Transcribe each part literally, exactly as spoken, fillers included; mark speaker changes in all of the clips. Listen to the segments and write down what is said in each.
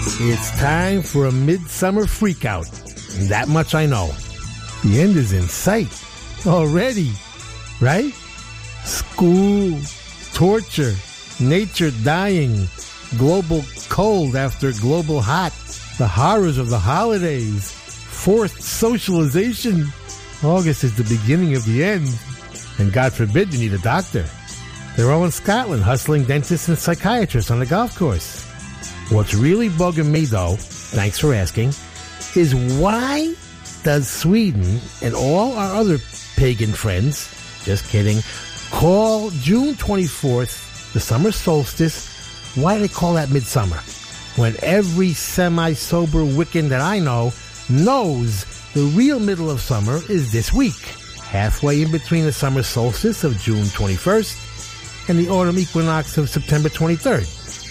Speaker 1: It's time for a midsummer freakout. That much I know. The end is in sight already, right? School, torture, nature dying, global cold after global hot, the horrors of the holidays, forced socialization. August is the beginning of the end, and God forbid you need a doctor. They're all in Scotland hustling dentists and psychiatrists on the golf course. What's really bugging me, though, thanks for asking, is why does Sweden and all our other pagan friends, just kidding, call June twenty-fourth the summer solstice? Why do they call that midsummer? When every semi-sober Wiccan that I know knows the real middle of summer is this week, halfway in between the summer solstice of June twenty-first and the autumn equinox of September twenty-third.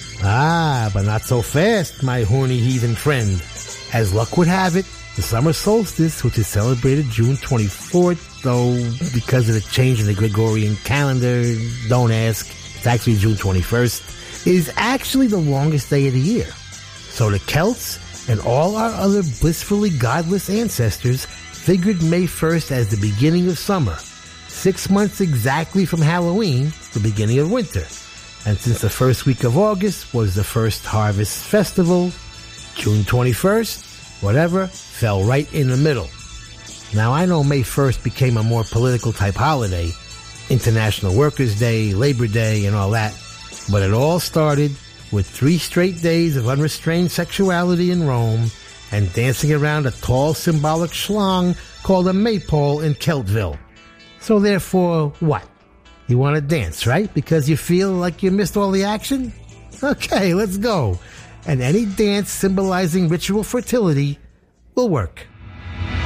Speaker 1: Ah, but not so fast, my horny heathen friend. As luck would have it, the summer solstice, which is celebrated June twenty-fourth, though because of the change in the Gregorian calendar, don't ask, it's actually June twenty-first, is actually the longest day of the year. So the Celts and all our other blissfully godless ancestors figured May first as the beginning of summer, six months exactly from Halloween, the beginning of winter. And since the first week of August was the first harvest festival, June twenty-first, whatever, fell right in the middle. Now, I know May first became a more political type holiday, International Workers' Day, Labor Day, and all that, but it all started with three straight days of unrestrained sexuality in Rome and dancing around a tall symbolic schlong called a maypole in Celtville. So therefore, what? You want to dance, right? Because you feel like you missed all the action? Okay, let's go. And any dance symbolizing ritual fertility will work.